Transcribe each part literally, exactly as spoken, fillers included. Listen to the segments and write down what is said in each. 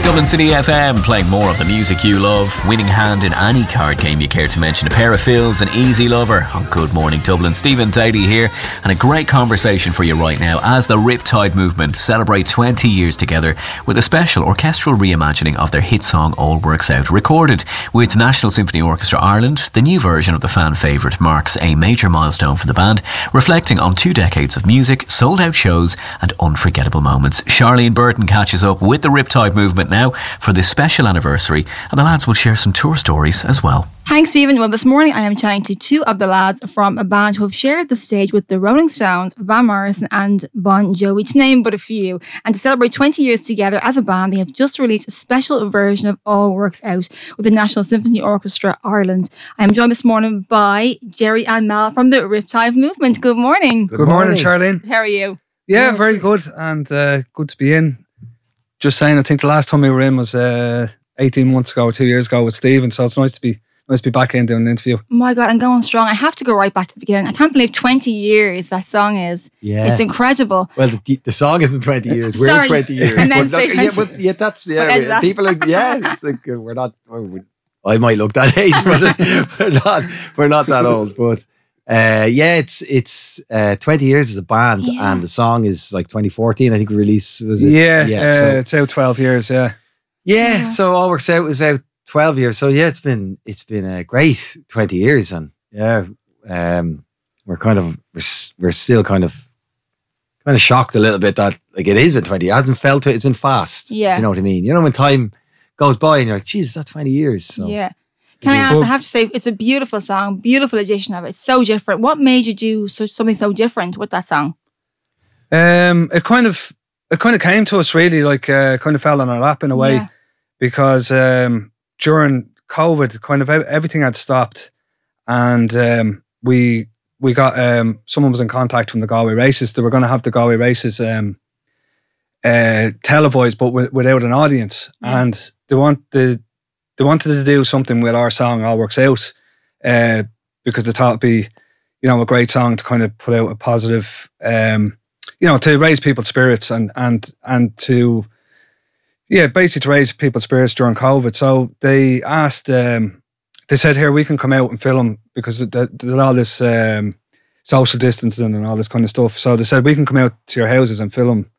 Dublin City F M, playing more of the music you love. Winning hand in any card game you care to mention. A pair of fills, an easy lover on Good Morning Dublin. Stephen Tidy here, and a great conversation for you right now as the Riptide Movement celebrate twenty years together with a special orchestral reimagining of their hit song All Works Out. Recorded with National Symphony Orchestra Ireland, the new version of the fan favourite marks a major milestone for the band, reflecting on two decades of music, sold out shows and unforgettable moments. Charlene Burton catches up with the Riptide Movement now for this special anniversary, and the lads will share some tour stories as well. Thanks, Stephen. Well, this morning I am chatting to two of the lads from a band who have shared the stage with the Rolling Stones, Van Morrison and Bon Jovi, to name but a few. And to celebrate twenty years together as a band, they have just released a special version of All Works Out with the National Symphony Orchestra Ireland. I am joined this morning by Jerry and Mal from the Riptide Movement. Good morning. Good, good morning, Charlene. How are you? Yeah, very good, and uh, good to be in. Just saying, I think the last time we were in was uh, eighteen months ago, two years ago with Stephen, so it's nice to be nice to be back in doing an interview. Oh my God, I'm going strong. I have to go right back to the beginning. I can't believe twenty years that song is. Yeah. It's incredible. Well, the, the song isn't twenty years. We're Sorry. twenty years. I But meant to look, say yeah, twenty. but, yeah, that's, yeah, What is we- that? people are, yeah, it's like, uh, we're not, we're, I might look that age, but we're not, we're not that old, but uh, yeah, it's, it's uh, twenty years as a band, Yeah. and the song is like twenty fourteen, I think we released, was it? Yeah, uh, so, it's out twelve years, yeah. yeah, Yeah. so All Works Out was out twelve years, so yeah, it's been, it's been a great twenty years, and yeah, um, we're kind of, we're, s- we're still kind of, kind of shocked a little bit that like it has been twenty. It hasn't felt it. It's been fast. Yeah. You know what I mean? You know when time goes by and you're like, Jesus, that's twenty years. So Yeah. Can I Yeah. ask, I have to say, it's a beautiful song, beautiful edition of it. It's so different. What made you do such something so different with that song? Um, it kind of, it kind of came to us really, like, uh, kind of fell on our lap in a way, Yeah. because um, during COVID, kind of ev- everything had stopped, and um, we we got um, someone was in contact from the Galway races. They were going to have the Galway races um, uh, televised, but w- without an audience, Yeah. and they want the they wanted to do something with our song All Works Out, uh, because they thought it'd be, you know, a great song to kind of put out a positive, um, you know, to raise people's spirits and and and to, yeah, basically to raise people's spirits during COVID. So they asked, um, they said, here, we can come out and film, because th- th- there's all this um, social distancing and all this kind of stuff. So they said, we can come out to your houses and film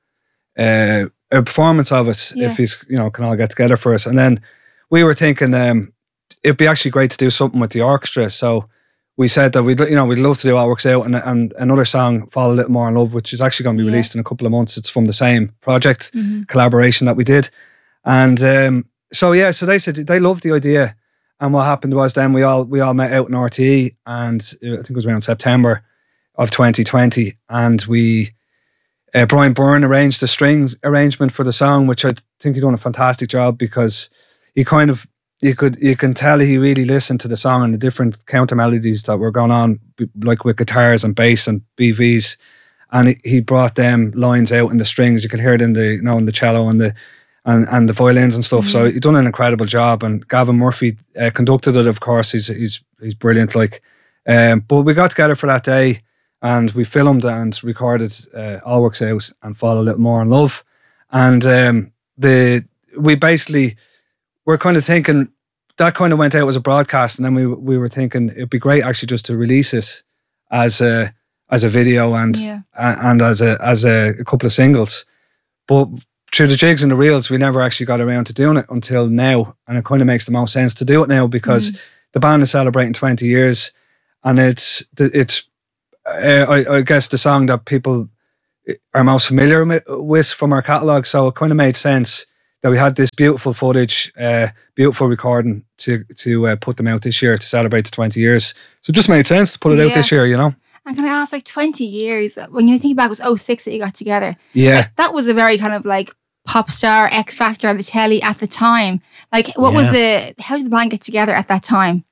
uh, a performance of it, Yeah. if you you know can all get together for us. And then we were thinking um, it'd be actually great to do something with the orchestra. So we said that we'd you know we'd love to do All Works Out, and, and another song, Fall a Little More in Love, which is actually going to be Yeah. released in a couple of months. It's from the same project Mm-hmm. collaboration that we did. And um, so yeah, so they said they loved the idea. And what happened was then we all we all met out in R T E, and uh, I think it was around September of twenty twenty, and we uh, Brian Byrne arranged the strings arrangement for the song, which I think he done a fantastic job, because he kind of you could you can tell he really listened to the song and the different counter melodies that were going on, b- like with guitars and bass and B Vs, and he, he brought them lines out in the strings. You could hear it in the you know in the cello and the and and the violins and stuff. So he done an incredible job. And Gavin Murphy uh, conducted it. Of course, he's he's he's brilliant. Like, um, but we got together for that day, and we filmed and recorded uh, All Works Out and Fall a Little More in Love. And um, the we basically were kind of thinking that kind of went out as a broadcast, and then we we were thinking it'd be great actually just to release it as a as a video and Yeah. and as a as a, a couple of singles, but through the jigs and the reels, we never actually got around to doing it until now, and it kind of makes the most sense to do it now, because the band is celebrating twenty years, and it's it's uh, I, I guess the song that people are most familiar with from our catalogue. So it kind of made sense that we had this beautiful footage, uh, beautiful recording to to uh, put them out this year to celebrate the twenty years. So it just made sense to put it out Yeah. this year, you know. And can I ask, like, twenty years, when you think back, it was oh six that you got together. Yeah. Like, that was a very kind of like pop star, X Factor on the telly at the time. Like, what was the, how did the band get together at that time?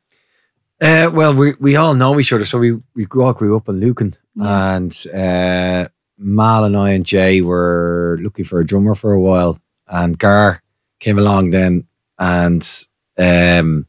Uh, well, we we all know each other, so we we grew all grew up in Lucan, Yeah. and uh, Mal and I and Jay were looking for a drummer for a while, and Gar came along then, and um,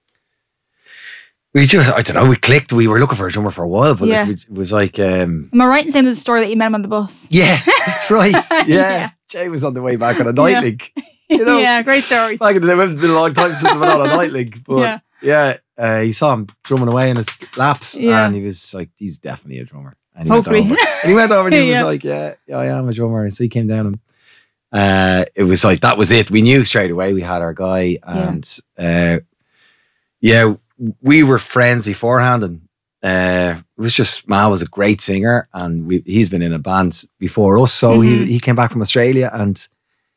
we just I don't know we clicked. We were looking for a drummer for a while, but Yeah. like, it was like um, Am I right in saying there's a story that you met him on the bus? yeah, that's right, yeah. Yeah. Jay was on the way back on a night Yeah. link. You know, yeah, great story. Back in the day, it's been a long time since I've been on a night link, but Yeah. yeah, uh, he saw him drumming away in his laps, Yeah. and he was like, "He's definitely a drummer." And he Hopefully. went over, and he went over and he Yeah. was like, "Yeah, yeah, I am a drummer." And so he came down, and uh, it was like that was it. We knew straight away we had our guy, and uh, yeah, we were friends beforehand, and uh, it was just Mal was a great singer, and we, he's been in a band before us, so Mhm. he he came back from Australia, and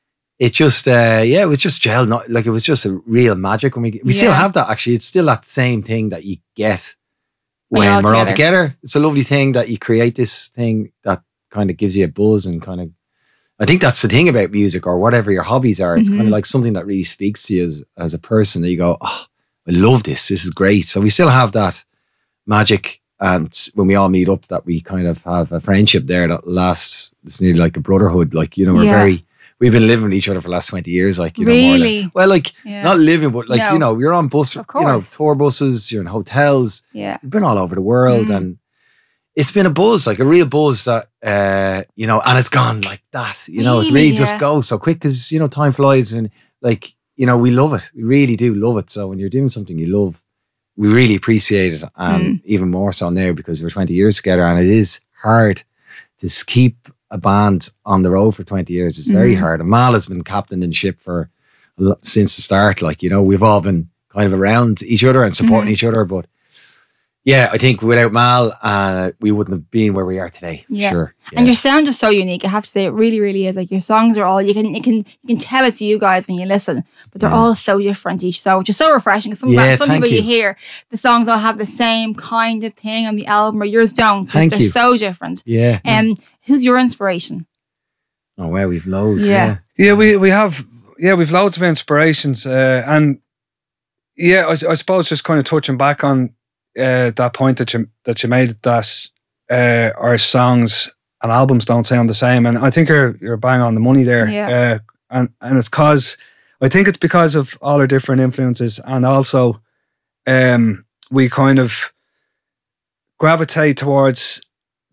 it just uh, yeah, it was just gel. Not like it was just a real magic when we we still Yeah. have that actually. It's still that same thing that you get When when you're all we're all together. together. It's a lovely thing that you create this thing that kind of gives you a buzz and kind of. I think that's the thing about music or whatever your hobbies are. It's kind Mhm. of like something that really speaks to you as, as a person that you go, oh, I love this. This is great. So we still have that magic. And when we all meet up, that we kind of have a friendship there that lasts. It's nearly like a brotherhood. Like, you know, we're Yeah. very, we've been living with each other for the last twenty years. Like, you know, more or less. Really? Well, like Yeah. not living, but like, No. you know, you're on bus, Of you know, course. tour buses, you're in hotels. Yeah. You've been all over the world Mm. and it's been a buzz, like a real buzz that, uh, you know, and it's gone like that. You know, it Really, really yeah. just goes so quick because, you know, time flies and like, you know, we love it. We really do love it. So when you're doing something you love, we really appreciate it. And Mm. even more so now because we're twenty years together and it is hard to s- keep a band on the road for twenty years. It's very Mhm. hard. And Mal has been captain in ship for a lo- since the start. Like, you know, we've all been kind of around each other and supporting Mhm. each other. But yeah, I think without Mal, uh, we wouldn't have been where we are today. for Yeah. Sure. And your sound is so unique. I have to say, it really, really is. Like your songs are all you can, you can, you can tell it's you guys when you listen, but they're Yeah. all so different each. So which is so refreshing. 'Cause Some, Yeah, some thank people you you. hear the songs all have the same kind of thing on the album, or yours don't. 'Cause Thank they're you. so different. Yeah. Um, who's your inspiration? oh, wow, we've loads. Yeah. Yeah. Yeah, we we have yeah we've loads of inspirations, uh, and yeah, I, I suppose just kind of touching back on uh, that point that you that you made that uh, our songs and albums don't sound the same, and I think you're you're bang on the money there. Yeah. Uh, and and it's cause I think it's because of all our different influences, and also um, we kind of gravitate towards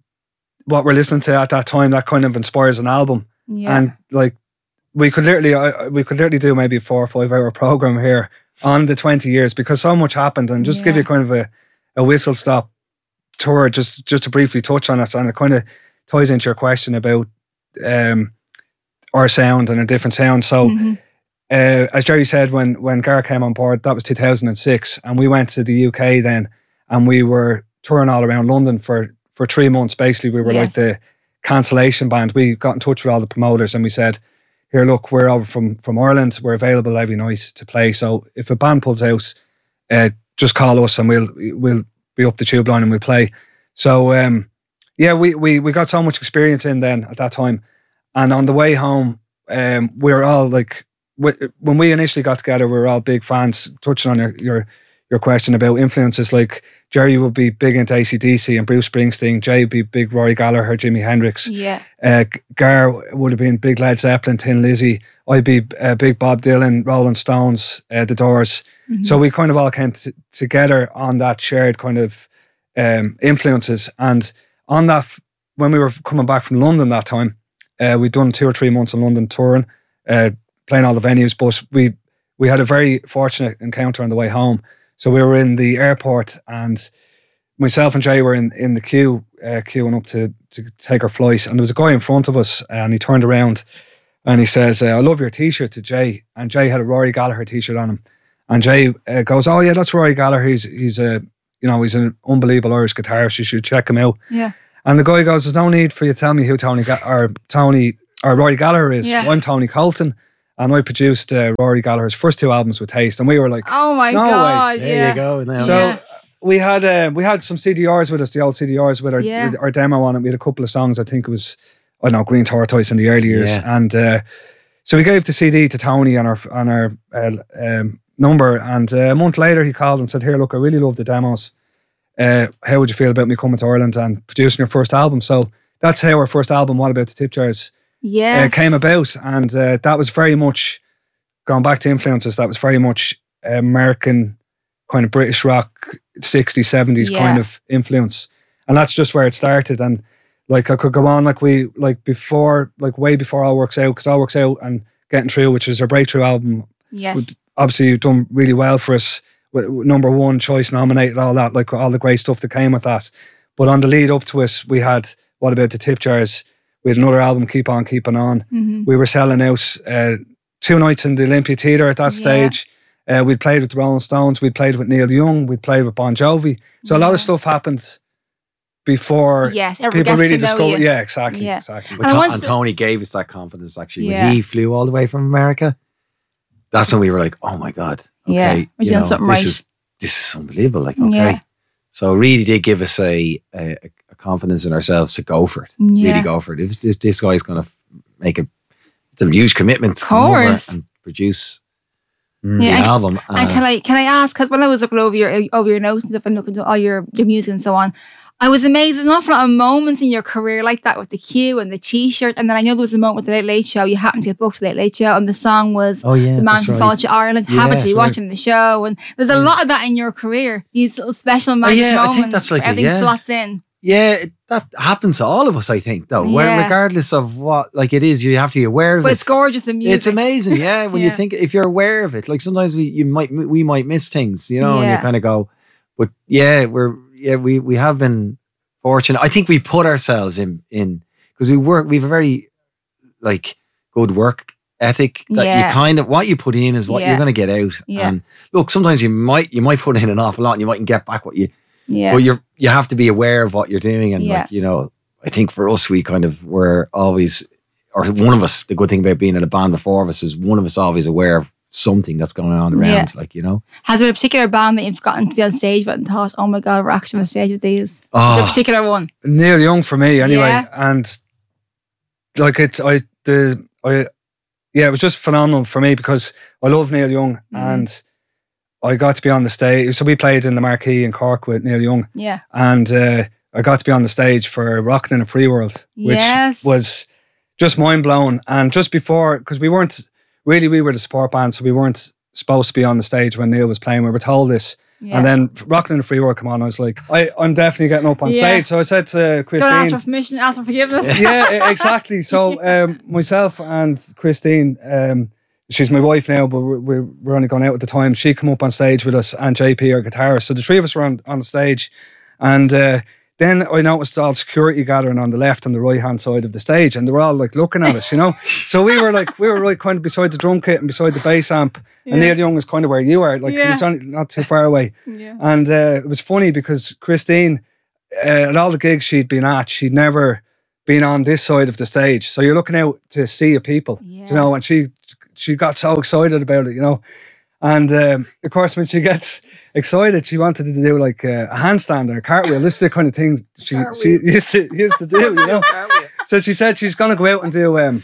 what we're listening to at that time. That kind of inspires an album. Yeah. And like we could literally, I- we could literally do maybe four or five hour program here on the twenty years because so much happened. And just to give Yeah. you kind of a, a whistle stop tour, just just to briefly touch on it, and it kind of ties into your question about um, our sound and a different sound. So, Mhm. uh, as Jerry said, when when Gar came on board, that was two thousand six, and we went to the U K then, and we were touring all around London for for three months. Basically, we were Yes. like the cancellation band. We got in touch with all the promoters and we said, here, look, we're over from, from Ireland. We're available every night to play. So if a band pulls out, uh, just call us and we'll we'll be up the tube line and we'll play. So um, yeah, we, we we got so much experience in then at that time. And on the way home, um, we were all like, w- when we initially got together, we were all big fans. Touching on your your, your question about influences, like Jerry would be big into A C D C and Bruce Springsteen. Jay would be big Rory Gallagher, Jimi Hendrix. Yeah. Uh, Gar would have been big Led Zeppelin, Tin Lizzy. I'd be uh, big Bob Dylan, Rolling Stones, uh, The Doors. Mhm. So we kind of all came t- together on that shared kind of um, influences. And on that, f- when we were coming back from London that time, uh, we'd done two or three months in London touring, uh, playing all the venues. But we we had a very fortunate encounter on the way home. So we were in the airport and myself and Jay were in, in the queue, uh, queuing up to, to take our flight. And there was a guy in front of us and he turned around and he says, uh, I love your t-shirt to Jay. And Jay had a Rory Gallagher t-shirt on him. And Jay uh, goes, oh yeah, that's Rory Gallagher. He's, he's a, you know, he's an unbelievable Irish guitarist. You should check him out. Yeah. And the guy goes, there's no need for you to tell me who Tony, Ga- or Tony, or Rory Gallagher is. Yeah. I'm Tony Colton. And I produced uh, Rory Gallagher's first two albums with Taste. And we were like, Oh my No way. God. There yeah. you go. Now. so Yeah. we had uh, we had some C D Rs with us, the old C D Rs with our Yeah. with our demo on it. We had a couple of songs. I think it was I don't know Green Tortoise in the early years, Yeah. and uh, so we gave the C D to Tony on our on our uh, um, number. And uh, a month later, he called and said, "Here, look, I really love the demos. Uh, how would you feel about me coming to Ireland and producing your first album?" So that's how our first album, What About the Tip Jars, Yes. uh, came about, and uh, that was very much going back to influences. That was very much American kind of British rock, sixties, seventies Yeah. kind of influence, and that's just where it started. And like I could go on, like we like before, like way before All Works Out, because All Works Out and Getting Through, which was our breakthrough album. Yes. Obviously, you've done really well for us. With number one choice nominated, all that, like all the great stuff that came with that. But on the lead up to it, we had What About the Tip Jars? We had another album, Keep On Keeping On. Mm-hmm. We were selling out uh, two nights in the Olympia Theatre at that Yeah. stage. Uh, we'd played with the Rolling Stones, we'd played with Neil Young, we'd played with Bon Jovi. So a lot Yeah. of stuff happened before Yes, everyone people gets really to know discovered. you. Yeah, exactly, Yeah. exactly. But And I To- want and to- Tony gave us that confidence actually Yeah. when he flew all the way from America. That's when we were like, oh my God. Okay, Yeah, we're you doing know, something this right. Is, this is unbelievable. Like, okay. Yeah. So it really did give us a, a, a confidence in ourselves to go for it. Yeah. Really go for it. If this, this guy's going to make a, it's a huge commitment to Of come over course. and produce Mm. the Yeah, and- album. And Uh, can I can I ask? Because when I was looking over your over your notes and stuff and looking at all your your music and so on, I was amazed. There's an awful lot of moments in your career like that with the Q and the T-shirt, and then I know there was a moment with the Late Late Show. You happened to get booked for the Late Late Show, and the song was oh yeah, "The Man that's from right. Fallujah, Ireland." Yeah, Happened to be that's right. watching the show, and there's a Yeah. lot of that in your career. These little special magic yeah, I think moments. that's like where a- everything yeah. slots in. Yeah, it- that happens to all of us, I think, though. Where Yeah. regardless of what, like it is, you have to be aware of But it. it's gorgeous in music. It's amazing, yeah. When Yeah. you think, if you're aware of it, like sometimes we you might we might miss things, you know, and Yeah. you kind of go, but yeah, we're yeah we we have been fortunate. I think we put ourselves in in because we work. We have a very like good work ethic that Yeah. you kind of what you put in is what Yeah. you're going to get out. Yeah. And look, sometimes you might you might put in an awful lot, and you mightn't get back what you. Yeah. But you're you have to be aware of what you're doing, and Yeah. like you know, I think for us, we kind of were always, or one of us. The good thing about being in a band before of us is one of us always aware of something that's going on around. Yeah. Like you know, Has there a particular band that you've gotten to be on stage with and thought, "Oh my God, we're actually on stage with these"? Is there a oh, particular one? Neil Young for me, anyway, Yeah. and like it's I the I yeah, it was just phenomenal for me because I love Neil Young Mhm. and I got to be on the stage. So we played in the Marquee in Cork with Neil Young, Yeah. and uh, I got to be on the stage for Rockin' in a Free World, which Yes. was just mind blowing. And just before, because we weren't really, we were the support band, so we weren't supposed to be on the stage when Neil was playing. We were told this. Yeah. And then Rockin' in a Free World come on. I was like, I, I'm definitely getting up on Yeah. stage. So I said to Christine, Don't ask for permission, ask for forgiveness. yeah, e- exactly. So um, myself and Christine, um, she's my wife now, but we're, we're we're only going out at the time. She come up on stage with us, and J P, our guitarist. So the three of us were on, on the stage, and uh, then I noticed all security gathering on the left and the right hand side of the stage, and they were all like looking at us, you know. So we were like, we were right kind of beside the drum kit and beside the bass amp, Yeah. and Neil Young was kind of where you are, like Yeah. he's only not too far away. Yeah. And uh, it was funny because Christine, uh, at all the gigs she'd been at, she'd never been on this side of the stage. So you're looking out to see a people, Yeah. you know, and she she got so excited about it, you know. And um, of course, when she gets excited, she wanted to do like a, a handstand or a cartwheel. This is the kind of thing she, she used to used to do, you know. So she said she's going to go out and do um,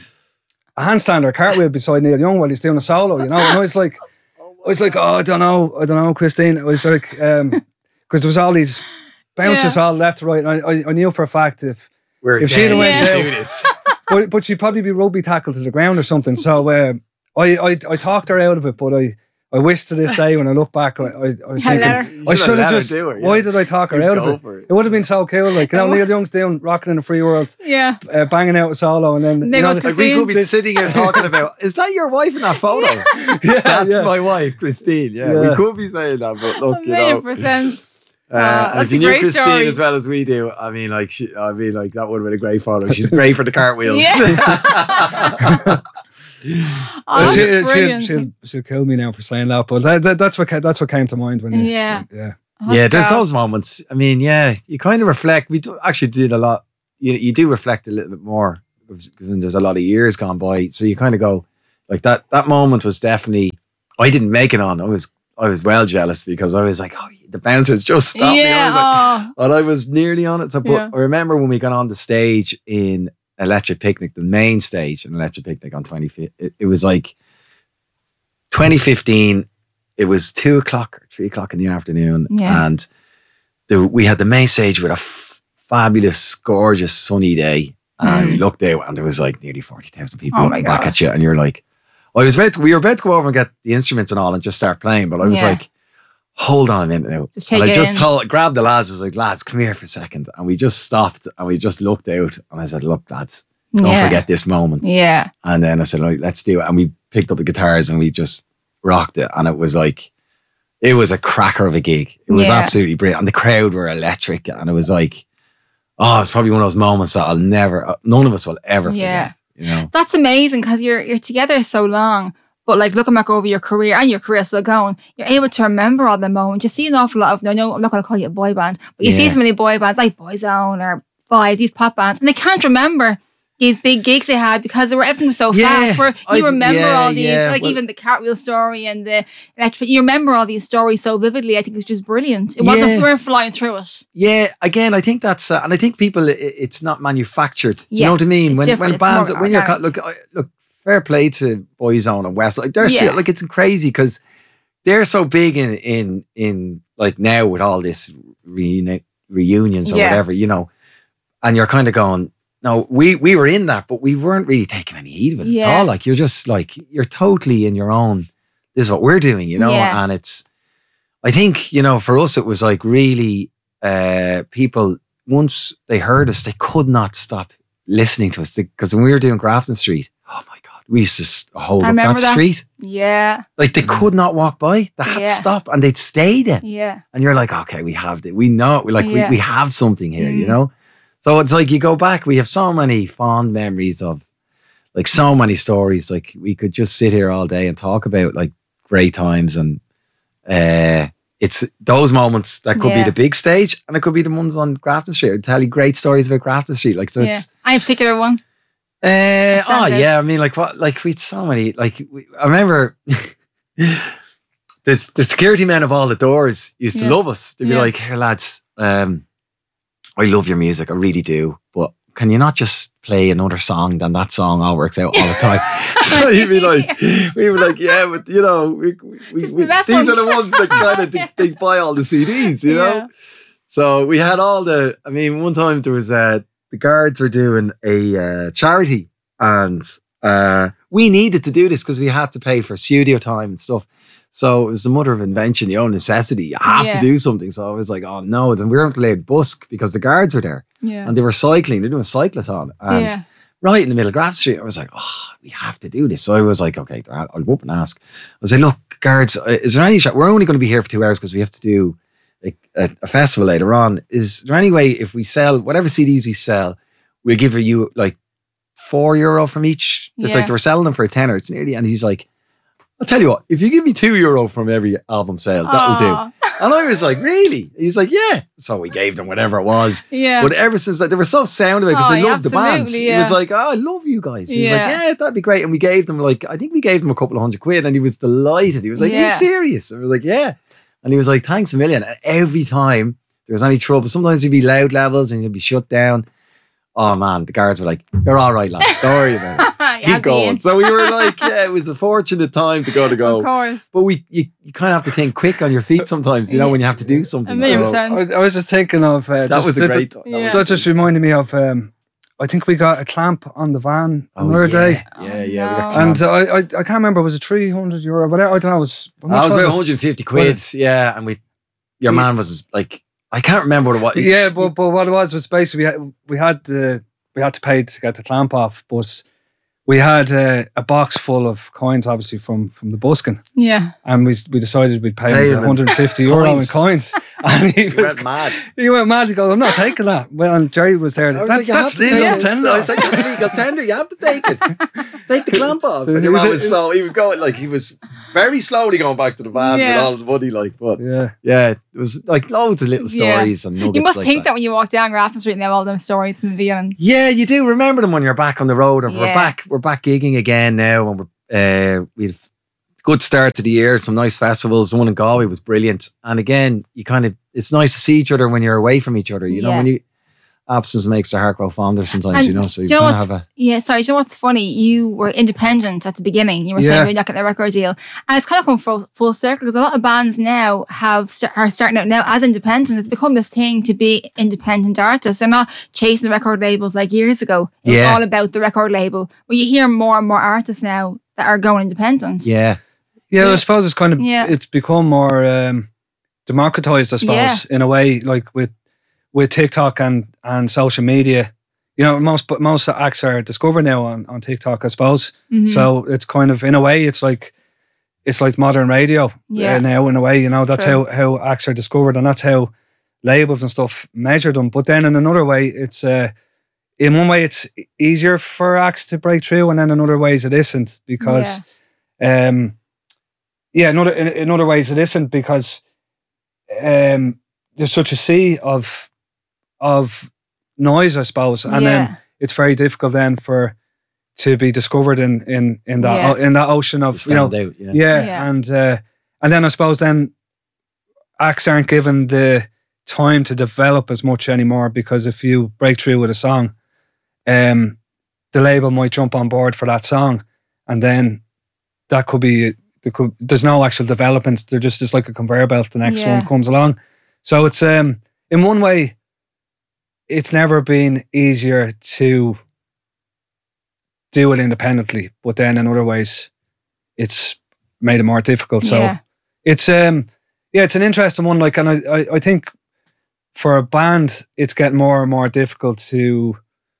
a handstand or a cartwheel beside Neil Young while he's doing a solo, you know. And I was like, I was like, oh, I don't know, I don't know, Christine. I was like, because there was all these bounces all left to right. And I, I, I knew for a fact if, we're If she'd have went dead to down- do this. but, but she'd probably be rugby tackled to the ground or something. So uh, I, I, I talked her out of it, but I, I wish to this day when I look back, I, I, I was Had thinking, let her- You I should've should let have her just. do it, yeah. Why did I talk her You'd out of go it? for it. It would have been so cool, like you know, Oh. Neil Young's doing Rockin' in the Free World, Yeah. uh, banging out a solo, and then There you know, goes the- Like we could be This- sitting here talking about, is that your wife in that photo? yeah, That's yeah. my wife, Christine. Yeah, Yeah. we could be saying that, but look, A you million know. percent. Uh, Uh, and that's if you a knew great Christine story. as well as we do, I mean, like, she, I mean, like that would have been a great photo. She's great for the cartwheels. Oh, she, she'll, brilliant. she'll, she'll kill me now for saying that, but that, that, that's what ca- that's what came to mind when you, Yeah. yeah. yeah, there's Hot those moments. I mean, yeah, you kind of reflect. We do, actually did a lot. You you do reflect a little bit more because there's a lot of years gone by. So you kind of go like that. That moment was definitely. I didn't make it on. I was I was well jealous because I was like, oh, the bouncers just stopped me. I Yeah. was like, Oh. and I was nearly on it. So, but Yeah. I remember when we got on the stage in Electric Picnic, the main stage in Electric Picnic on twenty. It, it was like twenty fifteen. It was two o'clock or three o'clock in the afternoon, Yeah. and the, we had the main stage with a f- fabulous, gorgeous, sunny day. And Mm. we looked out, and there was like nearly forty thousand people Oh my looking back gosh. at you, and you're like, I was about to, we were about to go over and get the instruments and all, and just start playing, but I was Yeah. like, hold on a minute now. Just take and I it just in. told, grabbed the lads. I was like, lads, come here for a second. And we just stopped and we just looked out. And I said, look, lads, Don't Yeah. forget this moment. Yeah. And then I said, like, let's do it. And we picked up the guitars and we just rocked it. And it was like, it was a cracker of a gig. It was Yeah. absolutely brilliant. And the crowd were electric. And it was like, oh, it's probably one of those moments that I'll never, none of us will ever Yeah. forget. You know? That's amazing because you're you're together so long. But like looking back over your career and your career still going, you're able to remember all the moments. You see an awful lot of, I know I'm not going to call you a boy band, but you see Yeah. so many boy bands like Boyzone or Five, these pop bands, and they can't remember these big gigs they had because they were everything was so Yeah, fast. Where you I- remember yeah, all these, yeah, like well- even the Cartwheel story and the electric. You remember all these stories so vividly. I think it's just brilliant. It wasn't Yeah. we weren't flying through it. Yeah, again, I think that's, uh, and I think people, it, it's not manufactured. Do you Yeah, know what I mean? it's When different, when it's bands, more when you're, organic. look, I- look, fair play to Boyzone and West, like they're Yeah. still, like it's crazy because they're so big in, in, in like now with all this reuni- reunions or Yeah. whatever, you know, and you're kind of going, no, we, we were in that, but we weren't really taking any heed of it Yeah. at all. Like you're just like, you're totally in your own, this is what we're doing, you know? Yeah. And it's, I think, you know, for us, it was like really, uh, people, once they heard us, they could not stop listening to us. Because when we were doing Grafton Street, oh my God, we used to s- hold I up remember that, that. street. Yeah, Like they could not walk by. They had Yeah. to stop and they'd stay there. yeah, And you're like, okay, we have it. We know, like Yeah. we, we have something here, you Mm. know? So it's like you go back, we have so many fond memories of like so many stories. Like we could just sit here all day and talk about like great times. And uh, it's those moments that could Yeah. be the big stage and it could be the ones on Grafton Street. I'd tell you great stories about Grafton Street. Like, so yeah. it's, I have a particular one. uh, oh sounds good. yeah, I mean, like what? Like we'd so many. Like we, I remember, the the security men of all the doors used to Yeah. love us. They'd be Yeah. like, "Here, lads, um, I love your music, I really do, but can you not just play another song? Then that song all works out all the time." So you'd be like, we were like, "Yeah, but you know, we, we, we, This is the we- best these one. are the ones that kind of they, they buy all the C Ds, you know." Yeah. So we had all the, I mean, one time there was, uh, the guards were doing a uh, charity and uh, we needed to do this because we had to pay for studio time and stuff. So it was the mother of invention, you know, necessity. You have Yeah. to do something. So I was like, oh no. Then we weren't allowed to busk because the guards were there Yeah, and they were cycling. They're doing a cyclotron. And yeah, right in the middle of Grafton Street, I was like, oh, we have to do this. So I was like, okay, I'll I'll go up and ask. I was like, look, guards, uh, is there any shot? We're only going to be here for two hours because we have to do a, a, a festival later on. Is there any way if we sell whatever C Ds we sell, we'll give you like four euro from each? It's Yeah. like they were selling them for a tenner. It's nearly, and he's like, I'll tell you what, if you give me two euro from every album sale, that'll do. Aw. And I was like, really? He's like, yeah. So we gave them whatever it was. Yeah, But ever since that, they were so sound about it because Oh, they yeah, loved the band. absolutely, He was yeah. like, oh, I love you guys. He was Yeah. like, yeah, that'd be great. And we gave them like, I think we gave them a couple of hundred quid and he was delighted. He was like, are you Yeah. serious? And we were like, yeah. And he was like, thanks a million. And every time there was any trouble, sometimes it'd be loud levels and you'd be shut down. Oh man, the guards were like, you're all right, lads. Don't worry about it. Yeah, Keep going. Ian. So we were like, yeah, it was a fortunate time to go to Of go. course. But we, you, you kind of have to think quick on your feet sometimes, you know, when you have to do something. A million So percent. I, was- I was just thinking of uh, that just, was a that- great. That, that Yeah. was that just reminded me of. Um, I think we got a clamp on the van Oh, another yeah. day, Yeah, yeah. we got no. and clamps. I, I I can't remember. Was it three hundred euro? But I, I don't know. It was. how much I was was about it? one hundred fifty quid, yeah, and we, your Yeah. man was like, I can't remember what it was. Yeah, but but what it was was basically we had, we had the we had to pay to get the clamp off, but we had uh, a box full of coins, obviously from from the busking, Yeah, and we we decided we'd pay Pay him him in one hundred fifty euro in coins. coins, and he He was went mad. he went mad. He goes, "I'm not taking that." Well, and Jerry was there. I was That, like, you that's have to legal take it. tender. I was like, that's legal tender. You have to take it. Take the clamp off. So And your was man it- was so he was going like he was very slowly going back to the van Yeah. with all the money, like. But Yeah. yeah, it was like loads of little Yeah. stories and nuggets you must like think that. when you walk down Grafton Street and they have all them stories from the beginning. Yeah, you do remember them when you're back on the road, or we're Yeah. back. We're back gigging again now, and we're uh, we've good start to the year. Some nice festivals. The one in Galway was brilliant, and again, you kind of it's nice to see each other when you're away from each other. You know, Yeah. when you absence makes the heart grow fonder sometimes. And you know, so you do you know kind of what's- have a Yeah, sorry. Do you know what's funny? You were independent at the beginning. You were Yeah. saying you're not getting a record deal, and it's kind of come full, full circle because a lot of bands now have st- are starting out now as independent. It's become this thing to be independent artists. They're not chasing the record labels like years ago. It was Yeah. all about the record label. Well, you hear more and more artists now that are going independent. yeah. Yeah, Yeah. I suppose it's kind of Yeah. it's become more um, democratized. I suppose Yeah. in a way, like with with TikTok and and social media, you know, most but most acts are discovered now on, on TikTok, I suppose. Mhm. So it's kind of, in a way, it's like it's like modern radio Yeah. uh, now. In a way, you know, that's True. how how acts are discovered, and that's how labels and stuff measure them. But then in another way, it's uh, in one way it's easier for acts to break through, and then in other ways it isn't because, um, yeah, in other in, in other ways it isn't because, um, there's such a sea of of noise, I suppose, and Yeah. then it's very difficult then for to be discovered in in in that Yeah. o- in that ocean of, you know, Stand out, yeah. yeah, Yeah. and uh, and then I suppose then acts aren't given the time to develop as much anymore, because if you break through with a song, um, the label might jump on board for that song, and then that could be there could, there's no actual development. They're just it's like a conveyor belt. The next Yeah. one comes along, so it's um in one way, it's never been easier to do it independently, but then in other ways, it's made it more difficult. So Yeah. it's um yeah, it's an interesting one. Like, and I, I I think for a band, it's getting more and more difficult to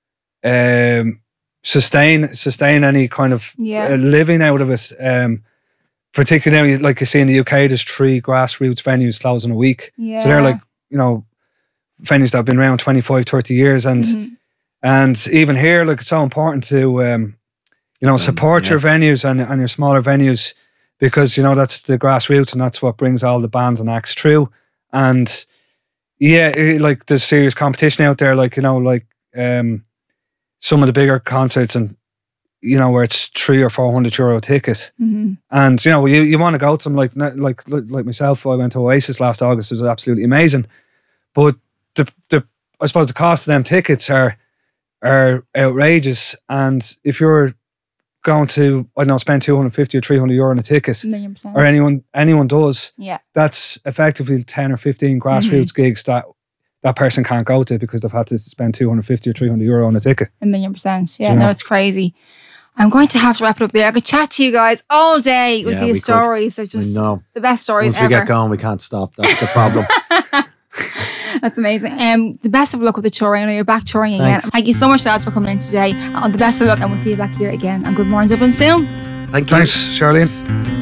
um sustain sustain any kind of Yeah. uh, living out of it. Um, particularly like you see in the U K, there's three grassroots venues closing a week. Yeah. So they're like, you know, venues that have been around twenty-five, thirty years. And Mhm. and even here, like, it's so important to, um, you know, support yeah. your venues and, and your smaller venues, because, you know, that's the grassroots and that's what brings all the bands and acts through. And yeah, it, like, there's serious competition out there, like, you know, like um, some of the bigger concerts, and, you know, where it's three or four hundred euro ticket. Mhm. And, you know, you, you want to go to them, like, like, like myself, I went to Oasis last August. It was absolutely amazing. But the, the I suppose the cost of them tickets are are outrageous. And if you're going to, I don't know, spend two hundred fifty or three hundred euro on a ticket, Million percent. or anyone anyone does, Yeah. that's effectively ten or fifteen grassroots gigs that that person can't go to because they've had to spend two hundred fifty or three hundred euro on a ticket. A million percent. Yeah, You know? no, it's crazy. I'm going to have to wrap it up there. I could chat to you guys all day with Yeah, we these could. stories. They're just No. the best stories Once ever. we get going, we can't stop. That's the problem. That's amazing. Um, the best of luck with the touring. I know you're back touring again. Thanks. Thank you so much, lads, for coming in today. Uh, the best of luck, and we'll see you back here again. And good morning, Dublin soon. Thank you. Thanks, Charlene.